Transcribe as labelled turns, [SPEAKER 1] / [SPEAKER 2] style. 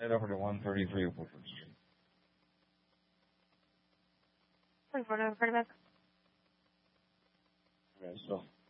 [SPEAKER 1] Head over to 133 Woodford Street.
[SPEAKER 2] 24 to Vertimax.
[SPEAKER 1] Okay, so